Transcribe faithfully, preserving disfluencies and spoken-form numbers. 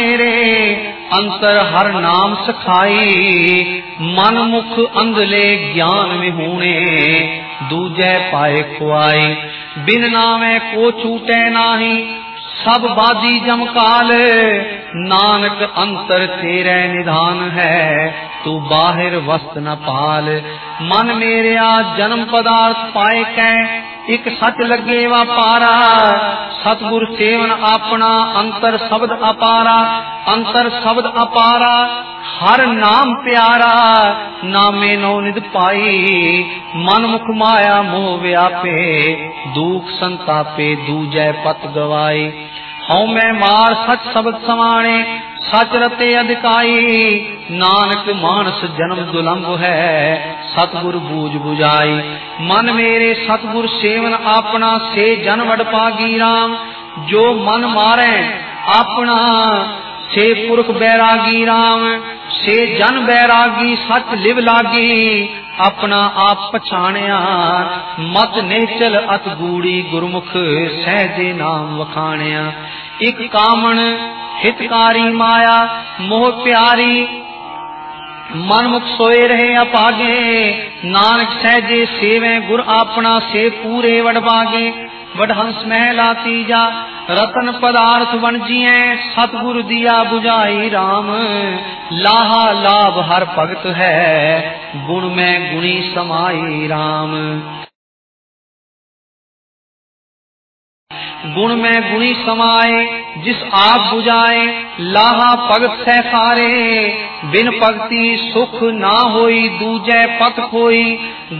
मेरे अंतर हर नाम सखाई, मन मुख अंधले ज्ञान विहूणे, दूजे पाए खुआई। बिन नामे को छूटे नाही, सब बादी जमकाल, नानक अंतर तेरे निधान है, तू बाहिर वस्त न पाल। मन मेरे आ जन्म पदार्थ पाए कै, एक सच लगे वापारा, सतगुर सेवन अपना अंतर शब्द अपारा। अंतर शब्द अपारा हर नाम प्यारा, नामे नौ निध पाई। मन मुख माया मोह व्यापे, दुख संतापे दूजै पत गवाई। हऊँ मैं मार सच शब्द समाणे, सच रते अधिकाई। नानक मानस जन्म दुलंभ है, सतगुर बूझ बुझाई। मन मेरे सतगुर सेवन अपना, से जन वड पागी राम। जो मन मारे अपना, से पुरख बैरागी राम। से जन बैरागी सच लिव लागी, अपना आप पछाणिया। मत निश्चल अत गूढ़ी, गुरमुख सहजे नाम वखाणिया। एक कामण हितकारी माया, मोह प्यारी, मन मुख सोए रहे अपागे। नानक सहजे सेवे गुर अपना, से पूरे वडभागे। वडहंस महला तीजा, रतन पदार्थ वणजिए, सतगुरु दिया बुझाई राम। लाहा लाभ हर भगत है, गुण में गुणी समाई राम। गुण में गुणी समाए, जिस आप बुझाए, लाहा भगत सह सारे। बिन भगति सुख ना होई, दूजे पथ कोई।